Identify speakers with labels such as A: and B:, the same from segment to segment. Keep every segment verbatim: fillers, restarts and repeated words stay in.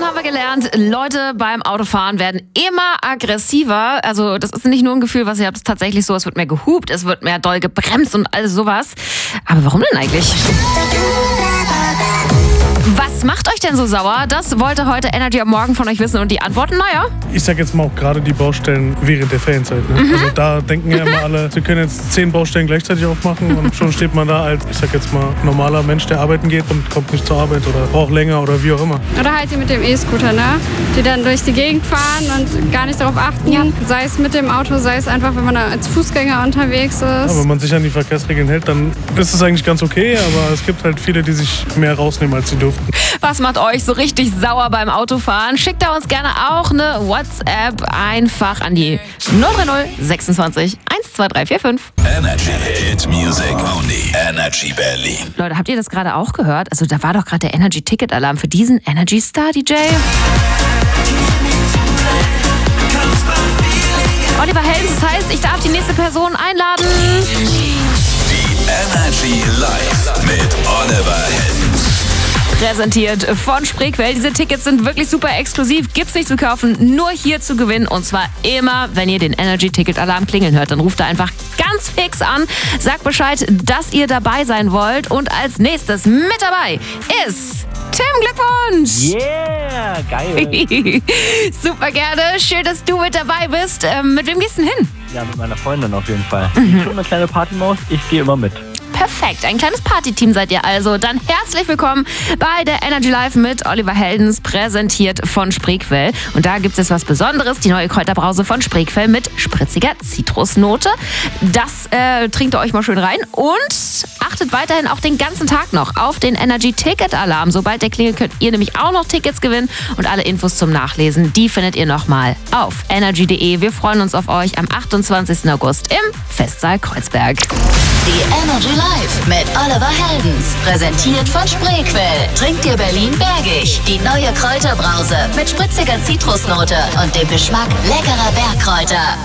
A: haben wir gelernt, Leute beim Autofahren werden immer aggressiver. Also das ist nicht nur ein Gefühl, was ihr habt, es ist tatsächlich so, es wird mehr gehupt, es wird mehr doll gebremst und alles sowas. Aber warum denn eigentlich? Was macht euch denn so sauer? Das wollte heute Energy am Morgen von euch wissen und die Antworten, naja.
B: Ich sag jetzt mal auch gerade die Baustellen während der Ferienzeit. Ne? Mhm. Also da denken ja immer alle, sie können jetzt zehn Baustellen gleichzeitig aufmachen und schon steht man da als, ich sag jetzt mal, normaler Mensch, der arbeiten geht und kommt nicht zur Arbeit oder braucht länger oder wie auch immer.
C: Oder halt die mit dem E-Scooter, ne? Die dann durch die Gegend fahren und gar nicht darauf achten, ja. Sei es mit dem Auto, sei es einfach, wenn man da als Fußgänger unterwegs ist.
B: Ja, wenn man sich an die Verkehrsregeln hält, dann ist es eigentlich ganz okay, aber es gibt halt viele, die sich mehr rausnehmen, als sie dürften.
A: Was macht euch so richtig sauer beim Autofahren? Schickt da uns gerne auch eine WhatsApp einfach an die null drei null sechsundzwanzig eins zwei drei vier fünf.
D: Energy Hit Music Only. Energy Berlin.
A: Leute, habt ihr das gerade auch gehört? Also da war doch gerade der Energy-Ticket-Alarm für diesen Energy-Star-D J. Oliver Heldens, das heißt, ich darf die nächste Person einladen.
D: Die Energy Live mit Oliver Heldens.
A: Präsentiert von Spreequell. Diese Tickets sind wirklich super exklusiv. Gibt's nicht zu kaufen, nur hier zu gewinnen. Und zwar immer, wenn ihr den Energy-Ticket-Alarm klingeln hört. Dann ruft er einfach ganz fix an, sagt Bescheid, dass ihr dabei sein wollt. Und als nächstes mit dabei ist Tim. Glückwunsch!
E: Yeah, geil.
A: Super gerne. Schön, dass du mit dabei bist. Ähm, mit wem gehst du denn hin?
E: Ja, mit meiner Freundin auf jeden Fall. Mhm. Ich bin schon eine kleine Partymaus. Ich gehe immer mit.
A: Perfekt, ein kleines Partyteam seid ihr also. Dann herzlich willkommen bei der Energy Live mit Oliver Heldens, präsentiert von Spreequell. Und da gibt es was Besonderes, die neue Kräuterbrause von Spreequell mit spritziger Zitrusnote. Das äh, trinkt ihr euch mal schön rein und achtet weiterhin auch den ganzen Tag noch auf den Energy-Ticket-Alarm. Sobald der klingelt, könnt ihr nämlich auch noch Tickets gewinnen und alle Infos zum Nachlesen, die findet ihr nochmal auf energy punkt de. Wir freuen uns auf euch am achtundzwanzigsten August im Festsaal Kreuzberg.
F: Die Energy Live mit Oliver Heldens, präsentiert von Spreequell. Trinkt ihr Berlin bergig. Die neue Kräuterbrause mit spritziger Zitrusnote und dem Geschmack leckerer Bergkräuter.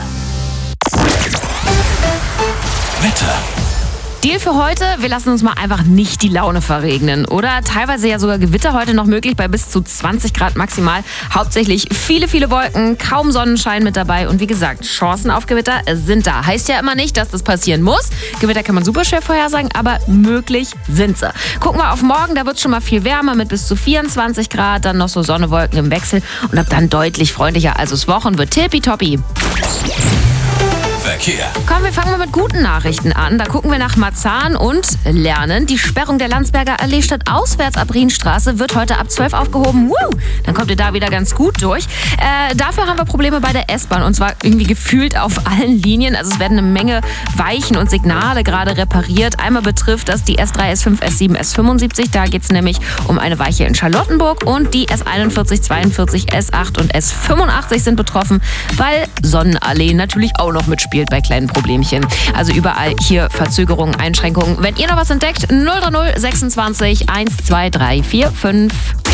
D: Wetter.
A: Deal für heute, wir lassen uns mal einfach nicht die Laune verregnen, oder? Teilweise ja sogar Gewitter heute noch möglich bei bis zu zwanzig Grad maximal. Hauptsächlich viele, viele Wolken, kaum Sonnenschein mit dabei und wie gesagt, Chancen auf Gewitter sind da. Heißt ja immer nicht, dass das passieren muss. Gewitter kann man super schwer vorhersagen, aber möglich sind sie. Gucken wir auf morgen, da wird es schon mal viel wärmer mit bis zu vierundzwanzig Grad, dann noch so Sonne, Wolken im Wechsel und ab dann deutlich freundlicher. Also das Wochen wird tippitoppi.
D: Verkehr.
A: Komm, wir fangen mal mit guten Nachrichten an. Da gucken wir nach Marzahn und lernen. Die Sperrung der Landsberger Allee statt auswärts ab Rienstraße wird heute ab zwölf aufgehoben. Woo! Dann kommt ihr da wieder ganz gut durch. Äh, dafür haben wir Probleme bei der S-Bahn und zwar irgendwie gefühlt auf allen Linien. Also es werden eine Menge Weichen und Signale gerade repariert. Einmal betrifft das die S drei, S fünf, S sieben, S fünfundsiebzig. Da geht es nämlich um eine Weiche in Charlottenburg und die S einundvierzig, zweiundvierzig, S acht und S fünfundachtzig sind betroffen, weil Sonnenallee natürlich auch noch mitspielt bei kleinen Problemchen. Also überall hier Verzögerungen, Einschränkungen. Wenn ihr noch was entdeckt, null drei null sechsundzwanzig eins zwei drei vier fünf.